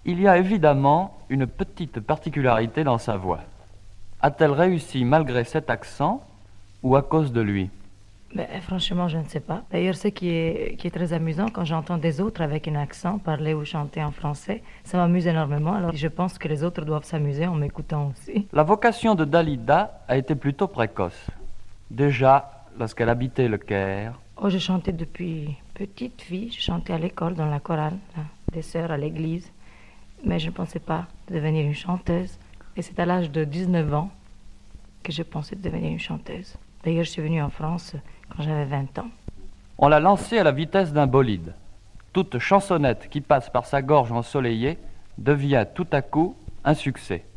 Il y a évidemment une petite particularité dans sa voix. A-t-elle réussi malgré cet accent ou à cause de lui? Franchement, je ne sais pas. D'ailleurs, ce qui est très amusant, quand j'entends des autres avec un accent parler ou chanter en français, ça m'amuse énormément. Alors, je pense que les autres doivent s'amuser en m'écoutant aussi. La vocation de Dalida a été plutôt précoce. Déjà, lorsqu'elle habitait le Caire, Oh, je chantais depuis petite fille. Je chantais à l'école, dans la chorale, là, des sœurs à l'église. Mais je ne pensais pas devenir une chanteuse. Et c'est à l'âge de 19 ans que je pensais devenir une chanteuse. D'ailleurs, je suis venue en France quand j'avais 20 ans. on l'a lancée à la vitesse d'un bolide. Toute chansonnette qui passe par sa gorge ensoleillée devient tout à coup un succès.